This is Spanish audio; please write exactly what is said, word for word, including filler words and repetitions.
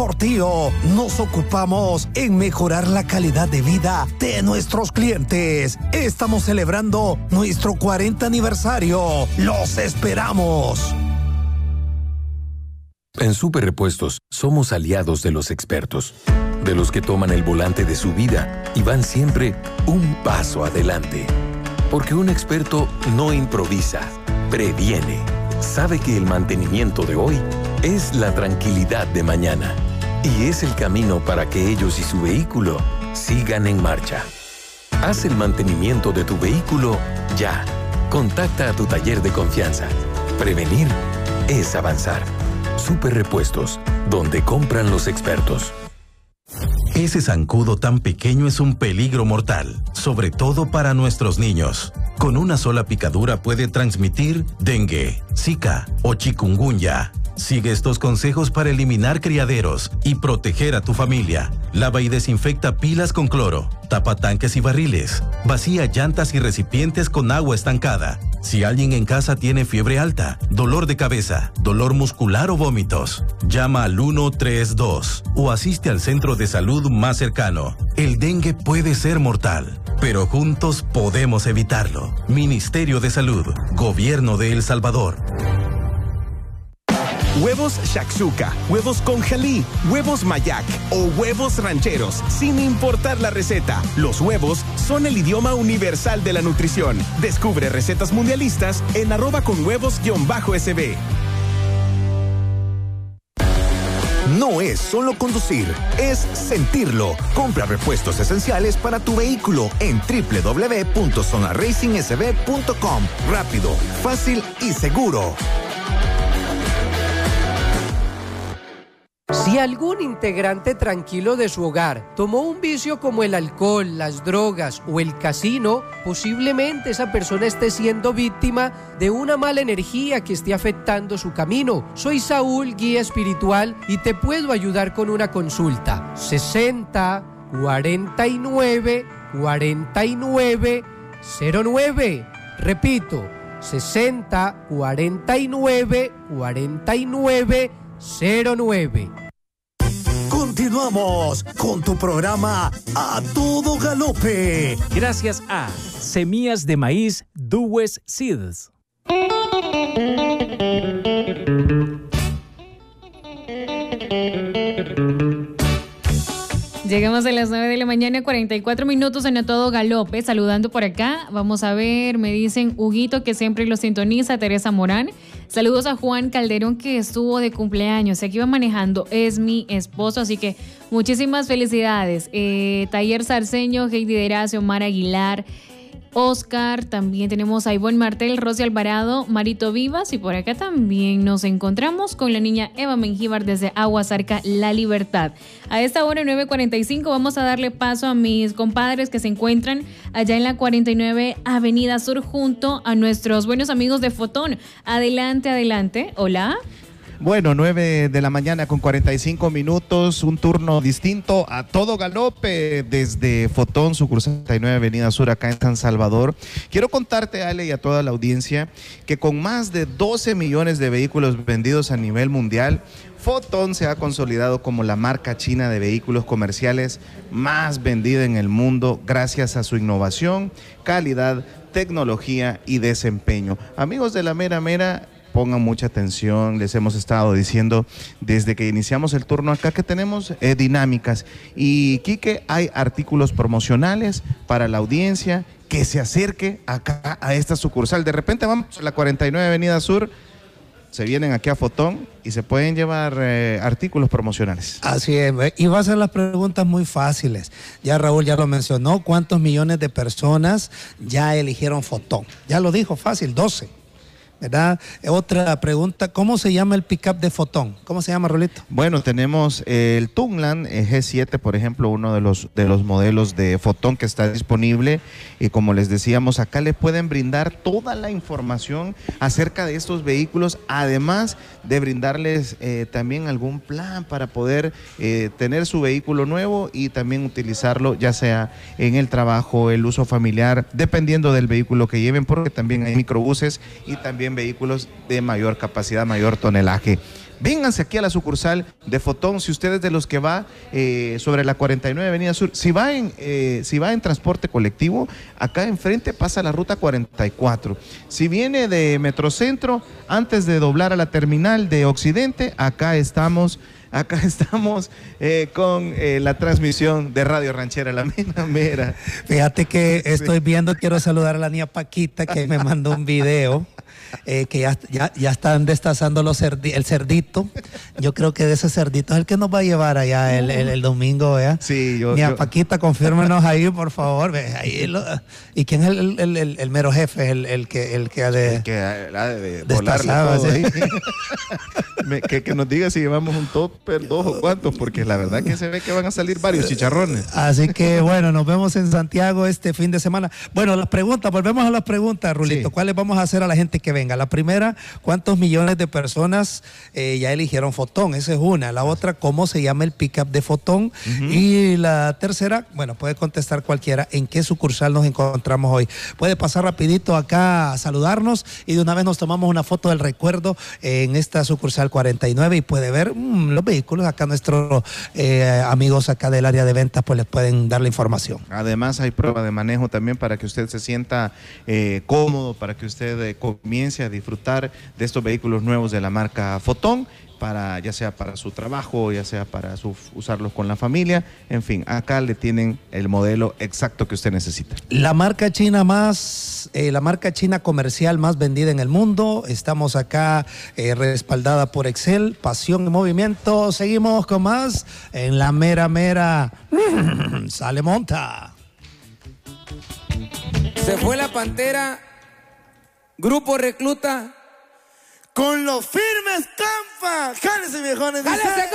Portillo, nos ocupamos en mejorar la calidad de vida de nuestros clientes. Estamos celebrando nuestro cuarenta aniversario. ¡Los esperamos! En Super Repuestos somos aliados de los expertos, de los que toman el volante de su vida y van siempre un paso adelante. Porque un experto no improvisa, previene. Sabe que el mantenimiento de hoy es la tranquilidad de mañana. Y es el camino para que ellos y su vehículo sigan en marcha. Haz el mantenimiento de tu vehículo ya. Contacta a tu taller de confianza. Prevenir es avanzar. Super Repuestos, donde compran los expertos. Ese zancudo tan pequeño es un peligro mortal, sobre todo para nuestros niños. Con una sola picadura puede transmitir dengue, zika o chikungunya. Sigue estos consejos para eliminar criaderos y proteger a tu familia. Lava y desinfecta pilas con cloro. Tapa tanques y barriles. Vacía llantas y recipientes con agua estancada. Si alguien en casa tiene fiebre alta, dolor de cabeza, dolor muscular o vómitos, llama al uno tres dos o asiste al centro de salud más cercano. El dengue puede ser mortal, pero juntos podemos evitarlo. Ministerio de Salud, Gobierno de El Salvador. Huevos shakshuka, huevos congelí, huevos mayak o huevos rancheros, sin importar la receta. Los huevos son el idioma universal de la nutrición. Descubre recetas mundialistas en arroba con huevos-sb. No es solo conducir, es sentirlo. Compra repuestos esenciales para tu vehículo en doble u doble u doble u punto zona racing s b punto com. Rápido, fácil y seguro. Si algún integrante tranquilo de su hogar tomó un vicio como el alcohol, las drogas o el casino, posiblemente esa persona esté siendo víctima de una mala energía que esté afectando su camino. Soy Saúl, guía espiritual, y te puedo ayudar con una consulta. sesenta, cuarenta y nueve, cuarenta y nueve, cero nueve. Repito, sesenta, cuarenta y nueve, cuarenta y nueve, cero nueve. Continuamos con tu programa A Todo Galope. Gracias a Semillas de Maíz Duwes Seeds. Llegamos a las nueve de la mañana, cuarenta y cuatro minutos en A Todo Galope. Saludando por acá, vamos a ver, me dicen Huguito que siempre lo sintoniza, Teresa Morán. Saludos a Juan Calderón que estuvo de cumpleaños, aquí iba manejando, es mi esposo, así que muchísimas felicidades. Eh, Taller Sarceño, Heidi Deracio, Omar Aguilar, Oscar, también tenemos a Ivonne Martel, Rosy Alvarado, Marito Vivas, y por acá también nos encontramos con la niña Eva Mengíbar desde Aguasarca, La Libertad. A esta hora, nueve cuarenta y cinco, vamos a darle paso a mis compadres que se encuentran allá en la cuarenta y nueve Avenida Sur junto a nuestros buenos amigos de Fotón. Adelante, adelante. Hola. Bueno, nueve de la mañana con cuarenta y cinco minutos, un turno distinto a todo galope desde Fotón, sucursal cuarenta y nueve Avenida Sur, acá en San Salvador. Quiero contarte, Ale, y a toda la audiencia, que con más de doce millones de vehículos vendidos a nivel mundial, Fotón se ha consolidado como la marca china de vehículos comerciales más vendida en el mundo gracias a su innovación, calidad, tecnología y desempeño. Amigos de la mera mera, pongan mucha atención, les hemos estado diciendo desde que iniciamos el turno acá que tenemos eh, dinámicas. Y Quique, hay artículos promocionales para la audiencia que se acerque acá a esta sucursal. De repente vamos a la cuarenta y nueve Avenida Sur, se vienen aquí a Fotón y se pueden llevar eh, artículos promocionales. Así es, y va a ser las preguntas muy fáciles. Ya Raúl ya lo mencionó, ¿cuántos millones de personas ya eligieron Fotón? Ya lo dijo, fácil, doce. ¿Verdad? Otra pregunta, ¿cómo se llama el pick-up de Fotón? ¿Cómo se llama, Rolito? Bueno, tenemos el Tungland G siete, por ejemplo, uno de los, de los modelos de Fotón que está disponible. Y como les decíamos, acá le pueden brindar toda la información acerca de estos vehículos, además de brindarles eh, también algún plan para poder eh, tener su vehículo nuevo y también utilizarlo ya sea en el trabajo, el uso familiar, dependiendo del vehículo que lleven, porque también hay microbuses y también vehículos de mayor capacidad, mayor tonelaje. vénganse aquí a la sucursal de Fotón. Si usted es de los que va eh, sobre la cuarenta y nueve Avenida Sur, si va, en, eh, si va en transporte colectivo, acá enfrente pasa la ruta cuarenta y cuatro. Si viene de Metrocentro, antes de doblar a la terminal de Occidente, acá estamos... Acá estamos eh, con eh, la transmisión de Radio Ranchera, la mera mera. Fíjate que estoy viendo, quiero saludar a la niña Paquita que me mandó un video. Eh, que ya, ya, ya están destazando los cerdi el cerdito. Yo creo que de ese cerdito es el que nos va a llevar allá el, el, el domingo, ¿eh? Sí, yo. Mira, yo... Paquita, confírmenos ahí, por favor. Ahí lo... ¿Y quién es el, el, el, el mero jefe? El, el que, el que ha de. El que ha de, de volarle todo, ¿sí? Me, que, que nos diga si llevamos un topper, dos o cuántos, porque la verdad que se ve que van a salir varios chicharrones. Así que bueno, nos vemos en Santiago este fin de semana. Bueno, las preguntas, volvemos a las preguntas, Rulito. Sí. ¿Cuáles vamos a hacer a la gente que venga? La primera, ¿cuántos millones de personas eh, ya eligieron Fotón? Esa es una. La otra, ¿cómo se llama el pick-up de Fotón? Uh-huh. Y la tercera, bueno, puede contestar cualquiera. ¿En qué sucursal nos encontramos hoy? Puede pasar rapidito acá a saludarnos y de una vez nos tomamos una foto del recuerdo en esta sucursal cuarenta y nueve y puede ver mmm, los vehículos. Acá nuestros eh, amigos acá del área de ventas pues les pueden dar la información. Además hay prueba de manejo también para que usted se sienta eh, cómodo, para que usted eh, comience a disfrutar de estos vehículos nuevos de la marca Fotón, para, ya sea para su trabajo, ya sea para su, usarlos con la familia, en fin, acá le tienen el modelo exacto que usted necesita. La marca china más, eh, la marca china comercial más vendida en el mundo, estamos acá eh, respaldada por Excel, pasión y movimiento, seguimos con más en la mera mera, sale monta. Se fue la Pantera, Grupo Recluta, con los firmes Tampa. Jálese, viejones. ¡Jálese!